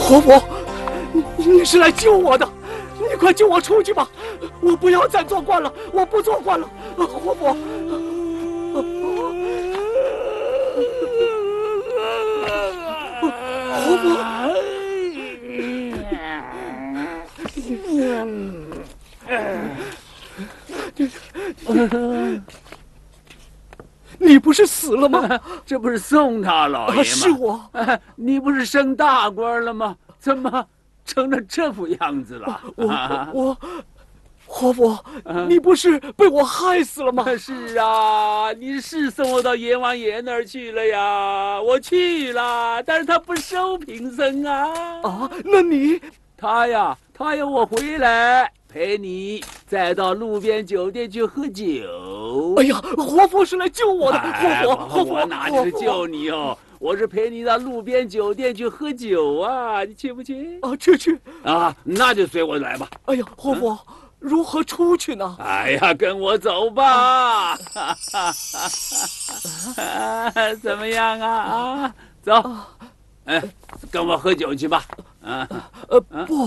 活佛，你是来救我的，你快救我出去吧！我不要再做官了，我不做官了，活佛。活佛。你不是死了吗？ 这不是宋大老爷吗？ 是我。 你不是升大官了吗？怎么成了这副样子了？ 我，活佛，你不是被我害死了吗？ 是啊，你是送我到阎王爷那儿去了呀，我去了，但是他不收贫僧啊。 啊，那你？ 他要我回来陪你，再到路边酒店去喝酒。 哎呀，活佛是来救我的，活佛， 我哪是救你哦，我是陪你到路边酒店去喝酒啊，你去不去？ 啊，去。 啊，那就随我来吧。 哎呀，活佛，如何出去呢？ 哎呀，跟我走吧。怎么样啊？走，跟我喝酒去吧。 不，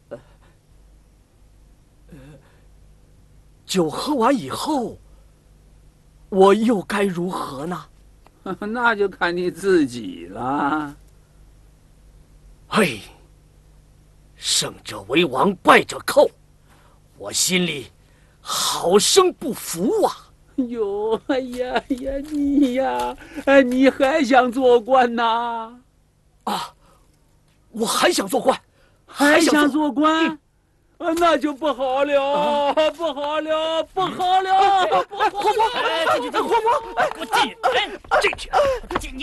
酒喝完以后，我又该如何呢？ 那就看你自己了。 嘿，胜者为王，败者寇，我心里好生不服啊！ 哟，哎呀，你呀，你还想做官呐？ 啊，我还想做官， 还想做官。那就不好了，不好了！ 活佛， 活佛，给我进去！进去！